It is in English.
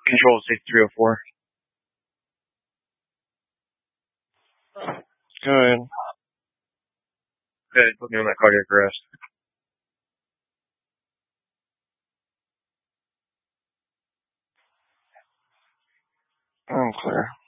Control 6304. Good. Good. Put me on that cardiac arrest. I'm clear.